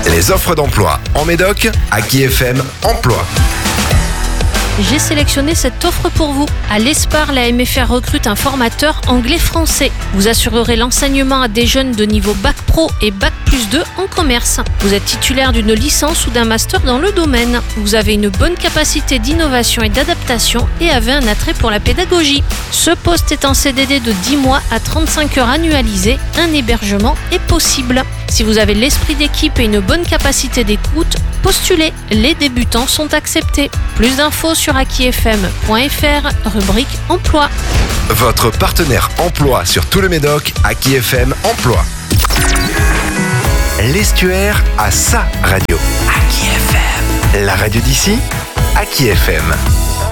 Les offres d'emploi en Médoc, Aki FM Emploi. J'ai sélectionné cette offre pour vous. À l'ESPAR, la MFR recrute un formateur anglais-français. Vous assurerez l'enseignement à des jeunes de niveau Bac Pro et Bac plus 2 en commerce. Vous êtes titulaire d'une licence ou d'un master dans le domaine. Vous avez une bonne capacité d'innovation et d'adaptation et avez un attrait pour la pédagogie. Ce poste est en CDD de 10 mois à 35 heures annualisées. Un hébergement est possible. Si vous avez l'esprit d'équipe et une bonne capacité d'écoute, postulez. Les débutants sont acceptés. Plus d'infos sur akifm.fr, rubrique emploi. Votre partenaire emploi sur tout le Médoc, Aki FM Emploi. L'Estuaire a sa radio. Aki FM. La radio d'ici, Aki FM.